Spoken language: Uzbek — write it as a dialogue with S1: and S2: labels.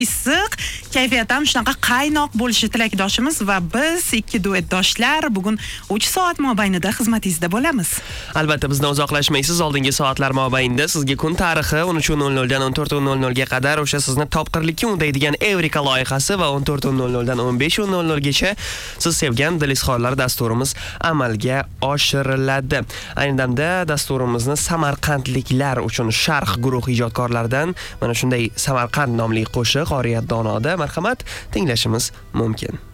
S1: issiq, kayfiyat ham shunaqa qaynoq bo'lishi tilakdoshimiz va biz ikki duetdoshlar bugun 3 soat mobaynida xizmatingizda bo'lamiz.
S2: Albatta bizdan uzoqlashmaysiz. Oldingi soatlar mobaynida sizga kun tarixi 13:00 dan 14:00 ga qadar o'sha sizni topqirlikka undaydigan Evrika loyihasi va 14:00 dan 15:00 gacha siz sevgan dilizxorlar dasturimiz amalga oshiriladi. Ayni damda dasturimizni samarqandliklar uchun Sharq guruh ijodkorlaridan mana shunday Samarqand nomli qo'shiq Oriyat donoda marhamat tinglashimiz mumkin.